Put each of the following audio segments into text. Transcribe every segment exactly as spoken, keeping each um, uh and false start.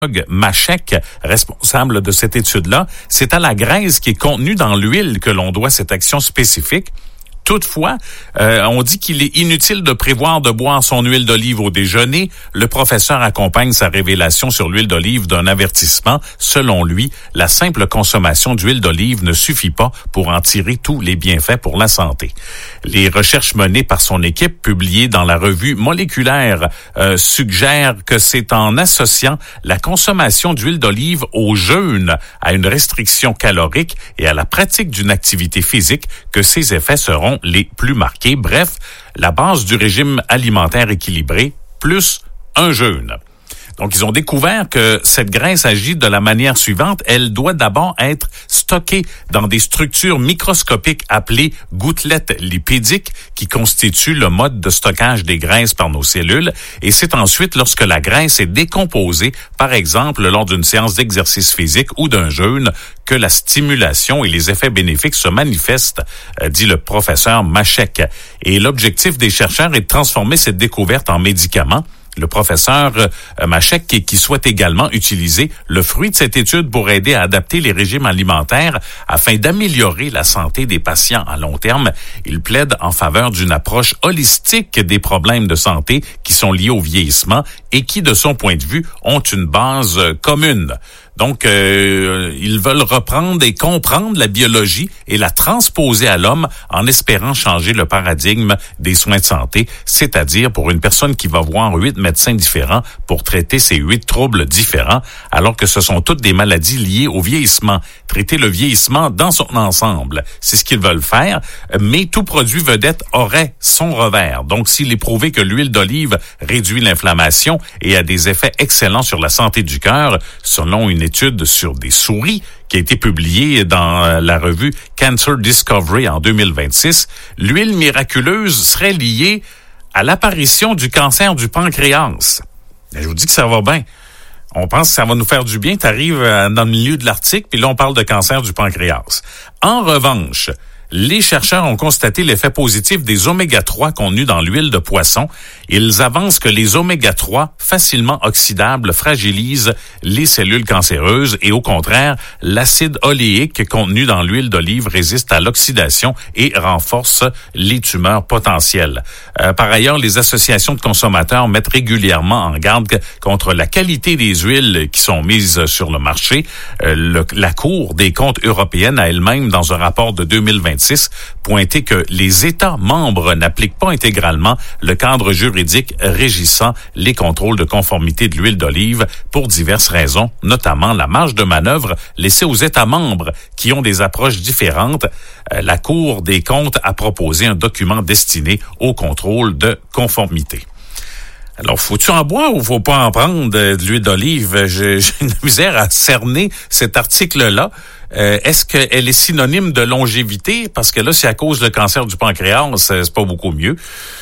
Machek, responsable de cette étude-là, c'est à la graisse qui est contenue dans l'huile que l'on doit cette action spécifique. Toutefois, euh, on dit qu'il est inutile de prévoir de boire son huile d'olive au déjeuner. Le professeur accompagne sa révélation sur l'huile d'olive d'un avertissement. Selon lui, la simple consommation d'huile d'olive ne suffit pas pour en tirer tous les bienfaits pour la santé. Les recherches menées par son équipe, publiées dans la revue moléculaire, euh, suggèrent que c'est en associant la consommation d'huile d'olive au jeûne, à une restriction calorique et à la pratique d'une activité physique que ces effets seront les plus marqués. Bref, la base du régime alimentaire équilibré plus un jeûne. Donc, ils ont découvert que cette graisse agit de la manière suivante. Elle doit d'abord être stockée dans des structures microscopiques appelées gouttelettes lipidiques qui constituent le mode de stockage des graisses par nos cellules. Et c'est ensuite lorsque la graisse est décomposée, par exemple lors d'une séance d'exercice physique ou d'un jeûne, que la stimulation et les effets bénéfiques se manifestent, dit le professeur Machek. Et l'objectif des chercheurs est de transformer cette découverte en médicament. Le professeur euh, Machek qui, qui souhaite également utiliser le fruit de cette étude pour aider à adapter les régimes alimentaires afin d'améliorer la santé des patients à long terme. Il plaide en faveur d'une approche holistique des problèmes de santé qui sont liés au vieillissement et qui, de son point de vue, ont une base euh, commune. Donc, euh, ils veulent reprendre et comprendre la biologie et la transposer à l'homme en espérant changer le paradigme des soins de santé, c'est-à-dire pour une personne qui va voir huit médecins différents pour traiter ces huit troubles différents, alors que ce sont toutes des maladies liées au vieillissement. Traiter le vieillissement dans son ensemble, c'est ce qu'ils veulent faire, mais tout produit vedette aurait son revers. Donc, s'il est prouvé que l'huile d'olive réduit l'inflammation et a des effets excellents sur la santé du cœur, selon une étude sur des souris qui a été publiée dans la revue Cancer Discovery en deux mille vingt-six, l'huile miraculeuse serait liée à l'apparition du cancer du pancréas. Je vous dis que ça va bien. On pense que ça va nous faire du bien. Tu arrives dans le milieu de l'article, puis là, on parle de cancer du pancréas. En revanche, les chercheurs ont constaté l'effet positif des oméga trois contenus dans l'huile de poisson. Ils avancent que les oméga trois, facilement oxydables, fragilisent les cellules cancéreuses et au contraire, l'acide oléique contenu dans l'huile d'olive résiste à l'oxydation et renforce les tumeurs potentielles. Euh, par ailleurs, les associations de consommateurs mettent régulièrement en garde contre la qualité des huiles qui sont mises sur le marché. Euh, le, la Cour des comptes européenne a elle-même, dans un rapport de deux mille vingt-six, pointé que les États membres n'appliquent pas intégralement le cadre juridique régissant les contrôles de conformité de l'huile d'olive pour diverses raisons, notamment la marge de manœuvre laissée aux États membres qui ont des approches différentes. Euh, la Cour des comptes a proposé un document destiné au contrôle de conformité. Alors, faut-tu en boire ou faut pas en prendre de, de l'huile d'olive? J'ai, j'ai une misère à cerner cet article-là. Euh, est-ce qu'elle est synonyme de longévité? Parce que là, c'est à cause du cancer du pancréas, c'est pas beaucoup mieux.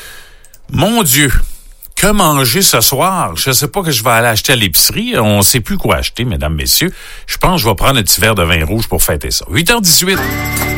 Mon Dieu! Que manger ce soir? Je sais pas que je vais aller acheter à l'épicerie. On sait plus quoi acheter, mesdames, messieurs. Je pense que je vais prendre un petit verre de vin rouge pour fêter ça. huit heures dix-huit.